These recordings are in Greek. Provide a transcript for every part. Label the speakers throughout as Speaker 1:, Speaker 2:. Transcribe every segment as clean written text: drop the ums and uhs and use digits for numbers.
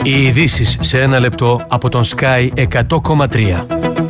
Speaker 1: Οι ειδήσεις σε ένα λεπτό από τον Sky 100,3.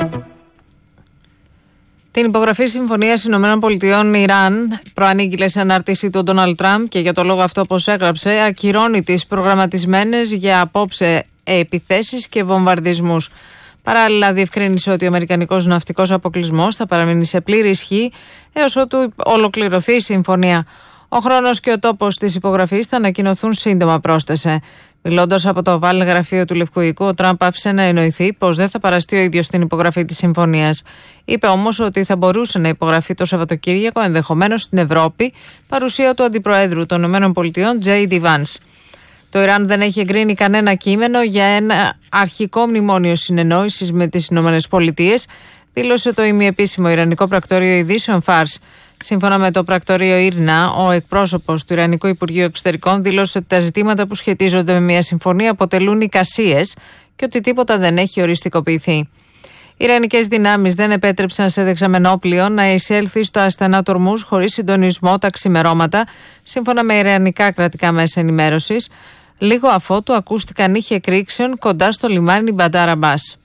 Speaker 2: Την υπογραφή συμφωνίας ΗΠΑ-Ιράν προανήγγειλε σε ανάρτηση του Ντόναλντ Τραμπ και για το λόγο αυτό, όπως έγραψε, ακυρώνει τις προγραμματισμένες για απόψε επιθέσεις και βομβαρδισμούς. Παράλληλα, διευκρίνησε ότι ο αμερικανικός ναυτικός αποκλεισμός θα παραμείνει σε πλήρη ισχύ έως ότου ολοκληρωθεί η συμφωνία. Ο χρόνος και ο τόπος της υπογραφής θα ανακοινωθούν σύντομα, πρόσθεσε. Μιλώντας από το Οβάλ γραφείο του Λευκού Οίκου, ο Τραμπ άφησε να εννοηθεί πως δεν θα παραστεί ο ίδιος στην υπογραφή της συμφωνίας. Είπε όμως ότι θα μπορούσε να υπογραφεί το Σαββατοκύριακο, ενδεχομένως στην Ευρώπη, παρουσία του Αντιπροέδρου των ΗΠΑ, J.D. Vance. Το Ιράν δεν έχει εγκρίνει κανένα κείμενο για ένα αρχικό μνημόνιο συνεννόησης με τις ΗΠΑ, δήλωσε το ημιεπίσημο Ιρανικό Πρακτορείο Ειδήσεων Φάρς. Σύμφωνα με το πρακτορείο Ήρνα, ο εκπρόσωπος του Ιρανικού Υπουργείου Εξωτερικών δήλωσε ότι τα ζητήματα που σχετίζονται με μια συμφωνία αποτελούν εικασίες και ότι τίποτα δεν έχει οριστικοποιηθεί. Οι Ιρανικές δυνάμεις δεν επέτρεψαν σε δεξαμενόπλιο να εισέλθει στο ασθενά του Ορμούζ χωρίς συντονισμό τα ξημερώματα, σύμφωνα με ιρανικά κρατικά μέσα ενημέρωσης, λίγο αφότου ακούστηκαν ήχοι εκρήξεων κοντά στο λιμάνι Μπαντάρ Αμπάς.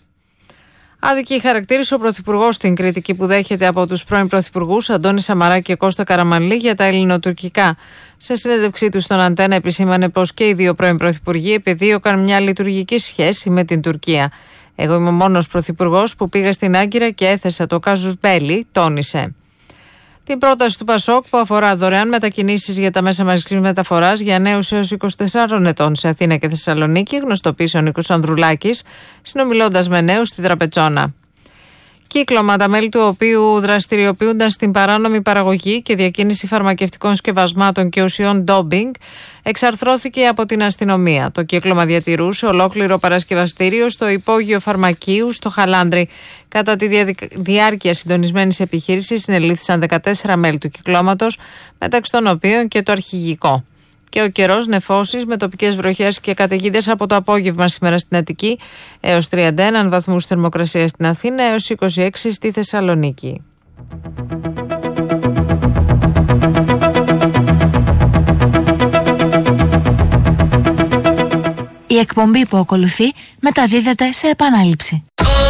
Speaker 2: Άδικη χαρακτήρισε ο Πρωθυπουργός στην κριτική που δέχεται από τους πρώην Πρωθυπουργούς Αντώνη Σαμαρά και Κώστα Καραμανλή για τα ελληνοτουρκικά. Σε συνέντευξή του στον Αντένα, επισήμανε πως και οι δύο πρώην Πρωθυπουργοί επιδίωκαν μια λειτουργική σχέση με την Τουρκία. Εγώ είμαι ο μόνος Πρωθυπουργός που πήγα στην Άγκυρα και έθεσα το κάζους μπέλι, τόνισε. Την πρόταση του Πασόκ που αφορά δωρεάν μετακινήσεις για τα μέσα μαζικής μεταφοράς για νέους έως 24 ετών σε Αθήνα και Θεσσαλονίκη, γνωστοποίησε ο Νίκος Ανδρουλάκης, συνομιλώντας με νέους στη Τραπετσόνα. Κύκλωμα, τα μέλη του οποίου δραστηριοποιούνταν στην παράνομη παραγωγή και διακίνηση φαρμακευτικών σκευασμάτων και ουσιών ντόμπινγκ, εξαρθρώθηκε από την αστυνομία. Το κύκλωμα διατηρούσε ολόκληρο παρασκευαστήριο στο υπόγειο φαρμακείου στο Χαλάνδρι. Κατά τη διάρκεια συντονισμένης επιχείρησης συνελήφθησαν 14 μέλη του κυκλώματος, μεταξύ των οποίων και το αρχηγικό. Και ο καιρός, νεφώσεις με τοπικές βροχές και καταιγίδες από το απόγευμα σήμερα στην Αττική, έως 31 βαθμούς θερμοκρασία στην Αθήνα, έως 26 στη Θεσσαλονίκη.
Speaker 3: Η εκπομπή που ακολουθεί μεταδίδεται σε επανάληψη.